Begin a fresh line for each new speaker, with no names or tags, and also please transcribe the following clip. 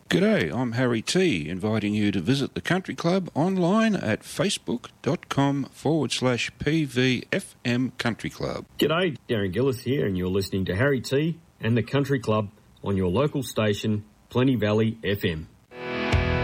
G'day, I'm Harry T, inviting you to visit the Country Club online at facebook.com/PVFM Country Club.
G'day, Darren Gillis here, and you're listening to Harry T and the Country Club on your local station, Plenty Valley FM.